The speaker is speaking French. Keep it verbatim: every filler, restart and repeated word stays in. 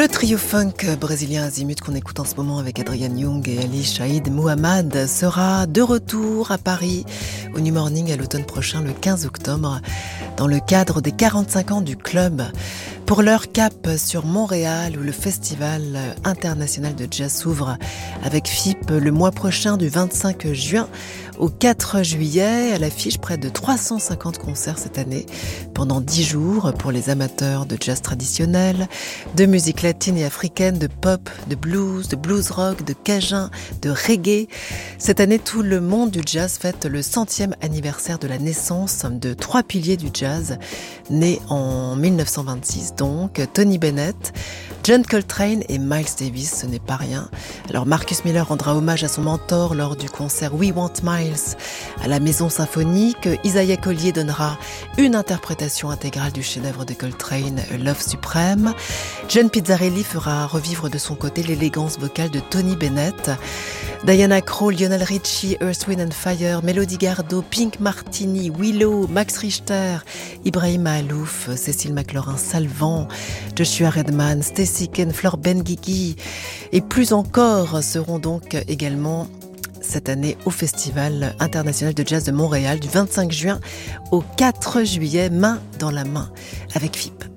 Le trio funk brésilien Azimut qu'on écoute en ce moment avec Adrian Young et Ali Shaïd Mohamed sera de retour à Paris au New Morning à l'automne prochain, le quinze octobre, dans le cadre des quarante-cinq ans du club. Pour leur cap sur Montréal où le Festival international de jazz s'ouvre avec F I P le mois prochain du vingt-cinq juin au quatre juillet. À l'affiche, près de trois cent cinquante concerts cette année pendant dix jours pour les amateurs de jazz traditionnel, de musique latine et africaine, de pop, de blues, de blues rock, de cajun, de reggae. Cette année, tout le monde du jazz fête le centième anniversaire de la naissance de trois piliers du jazz nés en mille neuf cent vingt-six. Donc Tony Bennett, John Coltrane et Miles Davis, ce n'est pas rien. Alors Marcus Miller rendra hommage à son mentor lors du concert We Want Miles à la Maison Symphonique. Isaiah Collier donnera une interprétation intégrale du chef-d'œuvre de Coltrane, Love Supreme. John Pizzarelli fera revivre de son côté l'élégance vocale de Tony Bennett. Diana Krall, Lionel Richie, Earth, Wind and Fire, Melody Gardot, Pink Martini, Willow, Max Richter, Ibrahim Alouf, Cécile McLaurin Salvant, Joshua Redman, Stacey Ken, Flore Benguigui et plus encore seront donc également cette année au Festival international de jazz de Montréal du vingt-cinq juin au quatre juillet, main dans la main avec F I P.